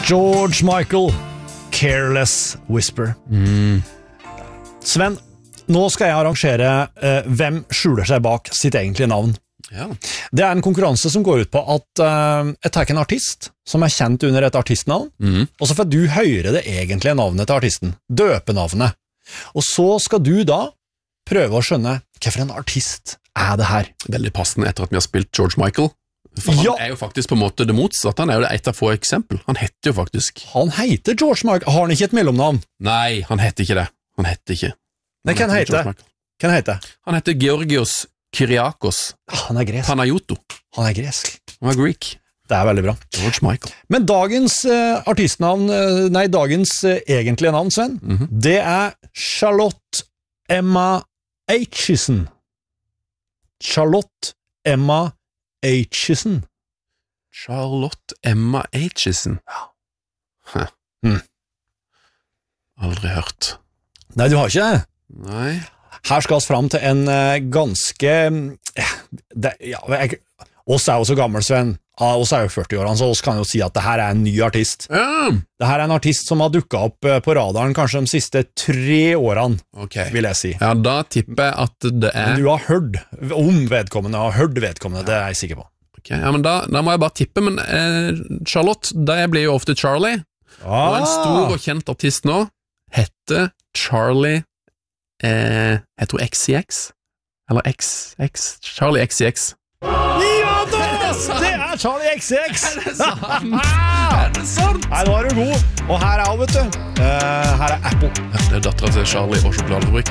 George Michael, Careless Whisper. Sven, nå skal jeg arrangere hvem skjuler seg bak sitt egentlige navn. Ja. Det en konkurranse som går ut på at jeg tar en artist som kjent under et artistnavn, og så får du høre det egentlige navnet til artisten, døpenavnet. Og så skal du da prøve å skjønne hva for en artist det her. Veldig passende etter at vi har spilt George Michael. For han jo faktisk på en måte det motsatte. Han jo det et av få eksempel. Han heter jo faktisk Han heter George Michael. Har han ikke et mellomnavn? Nei, han heter ikke det. Han heter ikke. Nei, hva han heter? Han heter Georgios Kyriakos Han gresk. Panayotou. Han gresk. Han Greek. Det veldig bra. George Michael. Men dagens artistnavn, nei, dagens egentlige navn, Sven, det Charlotte Emma Aitchison. Charlotte Emma Aitchison. Charlotte Emma Aitchison. Ja. Aldri hørt. Nei, du har ikke det? Nei. Her skal vi fram til en ganske... oss jo så gammel, Sven. Oss jo 40-årene, så oss kan jo si at det her en ny artist. Ja. Det her en artist som har dukket opp på radaren kanskje de siste 3 årene, vil jeg si. Ja, da tipper jeg at det Men du har hørt om vedkommende, det jeg sikker på. Okay, ja, men da må jeg bare tippe, men Charlotte, det blir jo ofte Charlie, og en stor og kjent artist nå heter Charlie, heter hun XCX? Eller XX? Charlie XCX. Ja da! Det Charlie XCX! Er det sant? Nei, nå du god. Og her hun, vet du. Her Apple. Det datteren til Charlie og sjokoladefabrikk.